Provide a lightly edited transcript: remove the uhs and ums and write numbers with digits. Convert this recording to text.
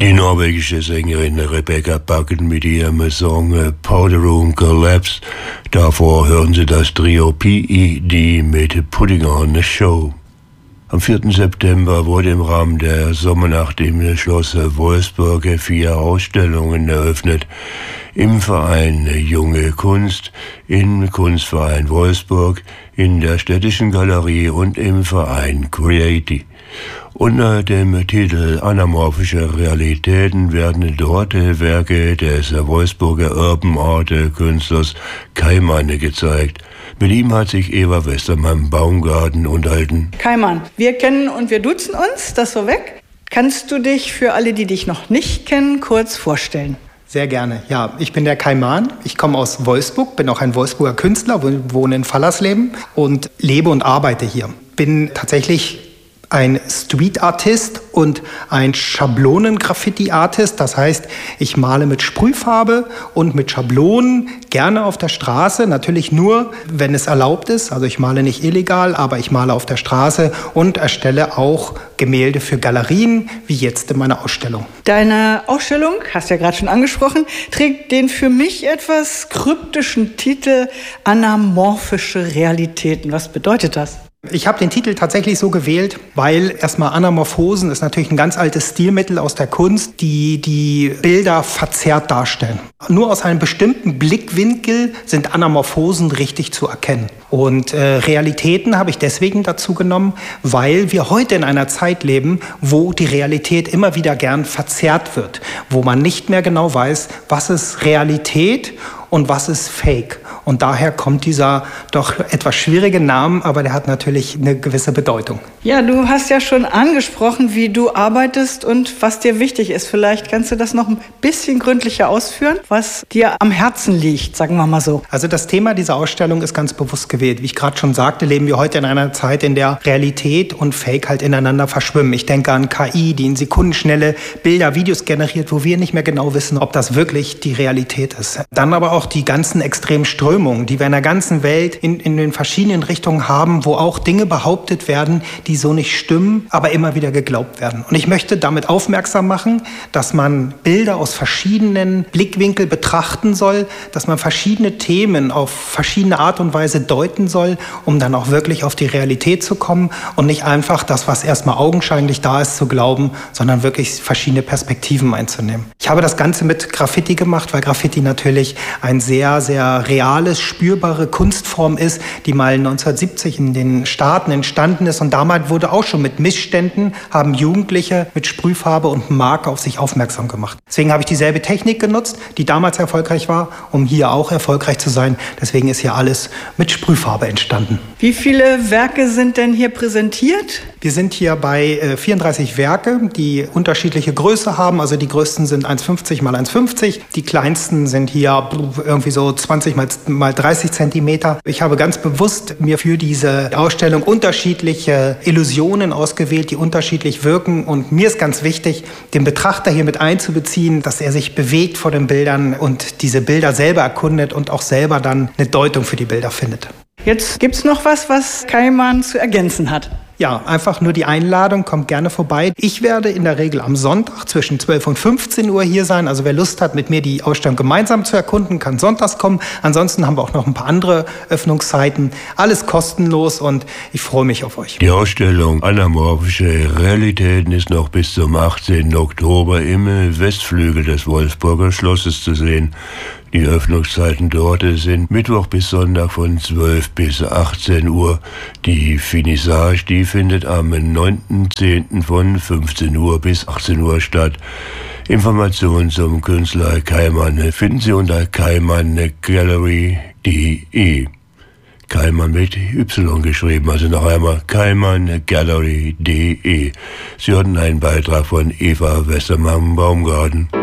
Die norwegische Sängerin Rebecca Bakken mit ihrem Song Powder Room Collapse. Davor hören Sie das Trio PED mit Putting on a Show. Am 4. September wurde im Rahmen der Sommernacht im Schloss Wolfsburg 4 Ausstellungen eröffnet. Im Verein Junge Kunst, im Kunstverein Wolfsburg, in der Städtischen Galerie und im Verein Creati. Unter dem Titel Anamorphische Realitäten werden dort Werke des Wolfsburger Urban Art Künstlers Keimann gezeigt. Mit ihm hat sich Eva Westermann-Baumgarten unterhalten. Keimann, wir kennen und wir duzen uns, das vorweg. Kannst du dich für alle, die dich noch nicht kennen, kurz vorstellen? Sehr gerne. Ja, ich bin der Keimann. Ich komme aus Wolfsburg, bin auch ein Wolfsburger Künstler, wohne in Fallersleben und lebe und arbeite hier. Bin tatsächlich ein Street-Artist und ein Schablonen-Graffiti-Artist. Das heißt, ich male mit Sprühfarbe und mit Schablonen, gerne auf der Straße. Natürlich nur, wenn es erlaubt ist. Also ich male nicht illegal, aber ich male auf der Straße und erstelle auch Gemälde für Galerien, wie jetzt in meiner Ausstellung. Deine Ausstellung, hast du ja gerade schon angesprochen, trägt den für mich etwas kryptischen Titel Anamorphische Realitäten. Was bedeutet das? Ich habe den Titel tatsächlich so gewählt, weil erstmal Anamorphosen ist natürlich ein ganz altes Stilmittel aus der Kunst, die Bilder verzerrt darstellen. Nur aus einem bestimmten Blickwinkel sind Anamorphosen richtig zu erkennen. Und Realitäten habe ich deswegen dazu genommen, weil wir heute in einer Zeit leben, wo die Realität immer wieder gern verzerrt wird, wo man nicht mehr genau weiß, was ist Realität und was ist Fake. Und daher kommt dieser doch etwas schwierige Name, aber der hat natürlich eine gewisse Bedeutung. Ja, du hast ja schon angesprochen, wie du arbeitest und was dir wichtig ist. Vielleicht kannst du das noch ein bisschen gründlicher ausführen, was dir am Herzen liegt, sagen wir mal so. Also das Thema dieser Ausstellung ist ganz bewusst gewählt. Wie ich gerade schon sagte, leben wir heute in einer Zeit, in der Realität und Fake halt ineinander verschwimmen. Ich denke an KI, die in Sekundenschnelle Bilder, Videos generiert, wo wir nicht mehr genau wissen, ob das wirklich die Realität ist. Dann aber auch die ganzen extremen Strömungen, die wir in der ganzen Welt in den verschiedenen Richtungen haben, wo auch Dinge behauptet werden, die so nicht stimmen, aber immer wieder geglaubt werden. Und ich möchte damit aufmerksam machen, dass man Bilder aus verschiedenen Blickwinkeln betrachten soll, dass man verschiedene Themen auf verschiedene Art und Weise deuten soll, um dann auch wirklich auf die Realität zu kommen und nicht einfach das, was erstmal augenscheinlich da ist, zu glauben, sondern wirklich verschiedene Perspektiven einzunehmen. Ich habe das Ganze mit Graffiti gemacht, weil Graffiti natürlich ein sehr, sehr reales, spürbare Kunstform ist, die mal 1970 in den Staaten entstanden ist. Und damals wurde auch schon mit Missständen, haben Jugendliche mit Sprühfarbe und Marker auf sich aufmerksam gemacht. Deswegen habe ich dieselbe Technik genutzt, die damals erfolgreich war, um hier auch erfolgreich zu sein. Deswegen ist hier alles mit Sprühfarbe entstanden. Wie viele Werke sind denn hier präsentiert? Wir sind hier bei 34 Werke, die unterschiedliche Größe haben. Also die größten sind 1,50 mal 1,50. Die kleinsten sind hier irgendwie so 20 mal 30 Zentimeter. Ich habe ganz bewusst mir für diese Ausstellung unterschiedliche Illusionen ausgewählt, die unterschiedlich wirken. Und mir ist ganz wichtig, den Betrachter hier mit einzubeziehen, dass er sich bewegt vor den Bildern und diese Bilder selber erkundet und auch selber dann eine Deutung für die Bilder findet. Jetzt gibt's noch was Keimann zu ergänzen hat. Ja, einfach nur die Einladung, kommt gerne vorbei. Ich werde in der Regel am Sonntag zwischen 12 und 15 Uhr hier sein. Also wer Lust hat, mit mir die Ausstellung gemeinsam zu erkunden, kann sonntags kommen. Ansonsten haben wir auch noch ein paar andere Öffnungszeiten. Alles kostenlos und ich freue mich auf euch. Die Ausstellung Anamorphische Realitäten ist noch bis zum 18. Oktober im Westflügel des Wolfsburger Schlosses zu sehen. Die Öffnungszeiten dort sind Mittwoch bis Sonntag von 12 bis 18 Uhr. Die Finissage, die findet am 9.10. von 15 Uhr bis 18 Uhr statt. Informationen zum Künstler Keimann finden Sie unter keimanngallery.de. Keimann mit Y geschrieben, also noch einmal keimanngallery.de. Sie hatten einen Beitrag von Eva Westermann-Baumgarten.